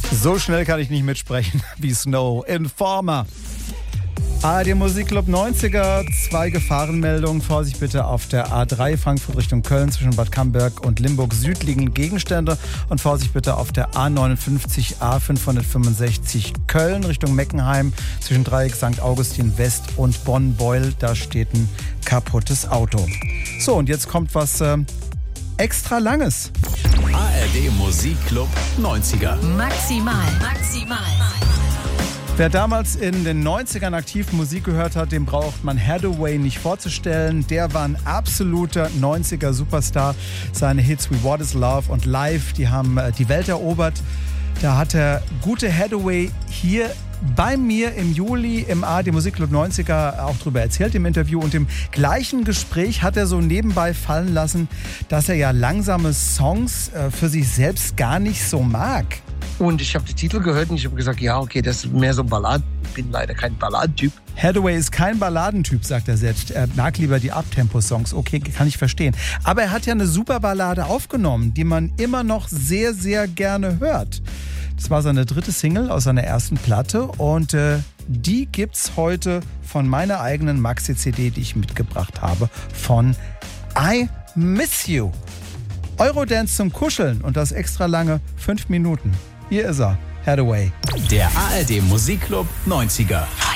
So schnell kann ich nicht mitsprechen wie Snow. Informer. ARD Musikclub 90er, 2 Gefahrenmeldungen. Vorsicht bitte auf der A3 Frankfurt Richtung Köln zwischen Bad Camberg und Limburg Süd liegen Gegenstände. Und Vorsicht bitte auf der A59 A565 Köln Richtung Meckenheim zwischen Dreieck St. Augustin West und Bonn-Beul. Da steht ein kaputtes Auto. So, und jetzt kommt was extra Langes. ARD Musikclub 90er. Maximal. Wer damals in den 90ern aktiv Musik gehört hat, dem braucht man Hathaway nicht vorzustellen. Der war ein absoluter 90er-Superstar. Seine Hits wie What is Love und Live, die haben die Welt erobert. Da hat der gute Hathaway hier bei mir im Juli im ARD Musikclub 90er auch drüber erzählt im Interview. Und im gleichen Gespräch hat er so nebenbei fallen lassen, dass er ja langsame Songs für sich selbst gar nicht so mag. Und ich habe die Titel gehört und ich habe gesagt, ja, okay, das ist mehr so Balladen. Ich bin leider kein Balladentyp. Hathaway ist kein Balladentyp, sagt er selbst. Er mag lieber die Abtempo-Songs. Okay, kann ich verstehen. Aber er hat ja eine super Ballade aufgenommen, die man immer noch sehr, sehr gerne hört. Das war seine 3. Single aus seiner ersten Platte und die gibt's heute von meiner eigenen Maxi-CD, die ich mitgebracht habe, von I Miss You. Eurodance zum Kuscheln und das extra lange 5 Minuten. Hier ist er, Hathaway. Der ARD Musikclub 90er.